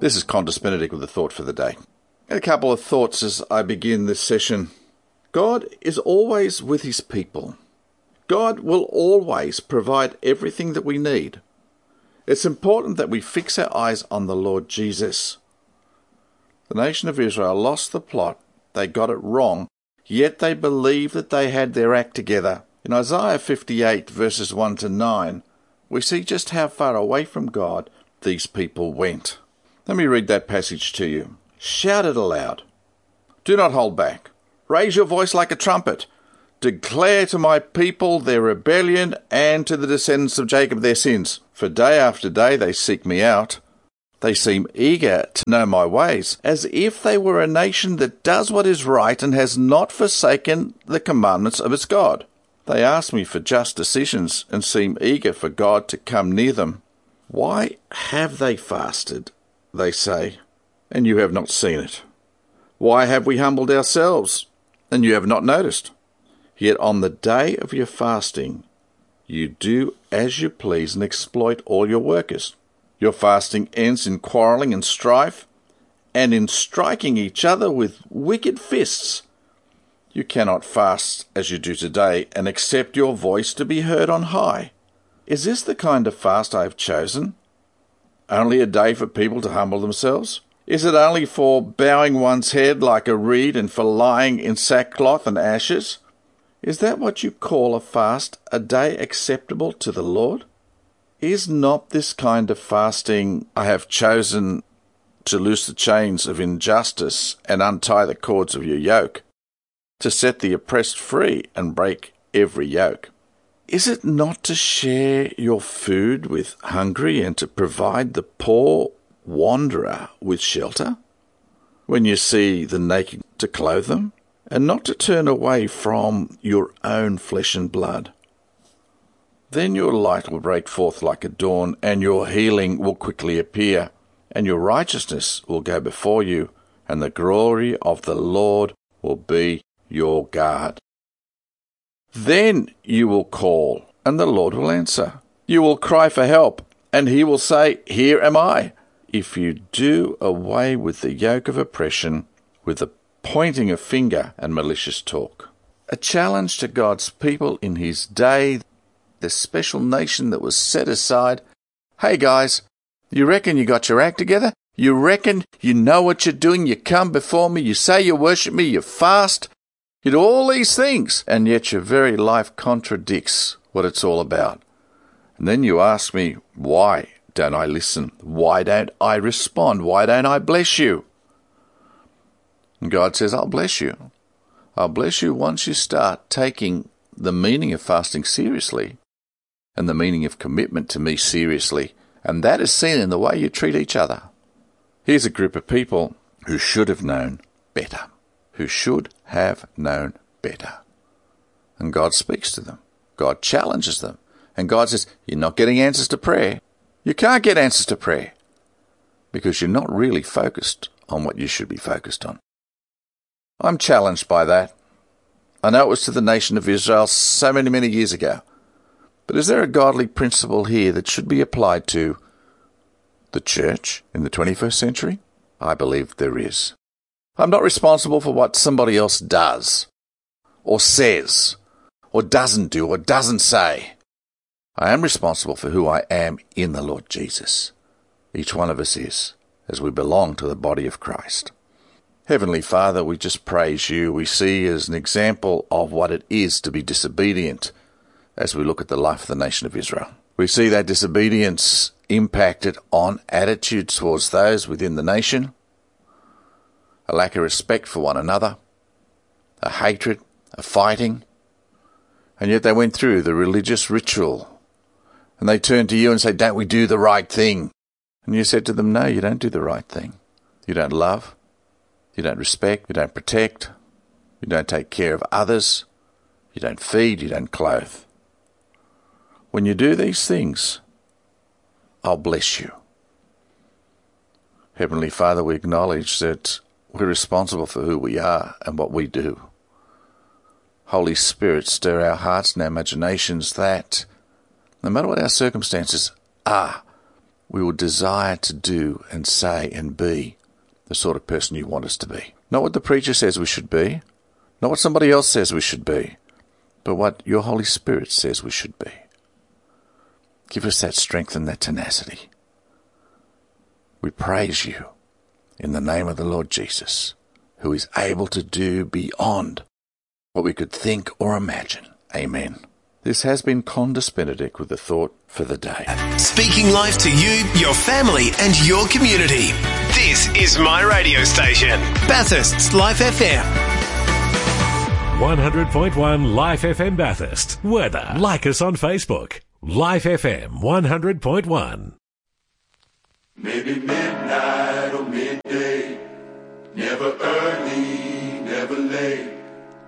This is Qantas Benedict with a thought for the day. A couple of thoughts as I begin this session. God is always with his people. God will always provide everything that we need. It's important that we fix our eyes on the Lord Jesus. The nation of Israel lost the plot. They got it wrong, yet they believed that they had their act together. In Isaiah 58 verses 1 to 9, we see just how far away from God these people went. Let me read that passage to you. Shout it aloud. Do not hold back. Raise your voice like a trumpet. Declare to my people their rebellion and to the descendants of Jacob their sins. For day after day they seek me out. They seem eager to know my ways, as if they were a nation that does what is right and has not forsaken the commandments of its God. They ask me for just decisions and seem eager for God to come near them. Why have they fasted, they say, and you have not seen it? Why have we humbled ourselves, and you have not noticed? Yet on the day of your fasting, you do as you please and exploit all your workers. Your fasting ends in quarrelling and strife, and in striking each other with wicked fists. You cannot fast as you do today and accept your voice to be heard on high. Is this the kind of fast I have chosen? Only a day for people to humble themselves? Is it only for bowing one's head like a reed and for lying in sackcloth and ashes? Is that what you call a fast, a day acceptable to the Lord? Is not this kind of fasting I have chosen to loose the chains of injustice and untie the cords of your yoke, to set the oppressed free and break every yoke? Is it not to share your food with hungry and to provide the poor wanderer with shelter? When you see the naked, to clothe them, and not to turn away from your own flesh and blood? Then your light will break forth like a dawn, and your healing will quickly appear, and your righteousness will go before you, and the glory of the Lord will be your guard. Then you will call, and the Lord will answer. You will cry for help, and he will say, Here am I. If you do away with the yoke of oppression, with the pointing a finger and malicious talk. A challenge to God's people in his day, the special nation that was set aside. Hey guys, you reckon you got your act together? You reckon you know what you're doing? You come before me, you say you worship me, you fast, you do all these things, and yet your very life contradicts what it's all about. And then you ask me, why don't I listen? Why don't I respond? Why don't I bless you? And God says, I'll bless you. I'll bless you once you start taking the meaning of fasting seriously and the meaning of commitment to me seriously. And that is seen in the way you treat each other. Here's a group of people who should have known better. Who should have known better. And God speaks to them. God challenges them. And God says, you're not getting answers to prayer. You can't get answers to prayer because you're not really focused on what you should be focused on. I'm challenged by that. I know it was to the nation of Israel so many years ago. But is there a godly principle here that should be applied to the church in the 21st century? I believe there is. I'm not responsible for what somebody else does, or says, or doesn't do, or doesn't say. I am responsible for who I am in the Lord Jesus. Each one of us is, as we belong to the body of Christ. Heavenly Father, we just praise you. We see as an example of what it is to be disobedient as we look at the life of the nation of Israel. We see that disobedience impacted on attitudes towards those within the nation, a lack of respect for one another, a hatred, a fighting, and yet they went through the religious ritual and they turned to you and said, don't we do the right thing? And you said to them, no, you don't do the right thing. You don't love, you don't respect, you don't protect, you don't take care of others, you don't feed, you don't clothe. When you do these things, I'll bless you. Heavenly Father, we acknowledge that we're responsible for who we are and what we do. Holy Spirit, stir our hearts and our imaginations that, no matter what our circumstances are, we will desire to do and say and be the sort of person you want us to be. Not what the preacher says we should be, not what somebody else says we should be, but what your Holy Spirit says we should be. Give us that strength and that tenacity. We praise you in the name of the Lord Jesus, who is able to do beyond what we could think or imagine. Amen. This has been Condis Benedict with the thought for the day. Speaking life to you, your family and your community. This is my radio station, Bathurst's Life FM. 100.1 Life FM Bathurst. Weather. Like us on Facebook. Life FM 100.1. Maybe midnight or midday, never early, never late.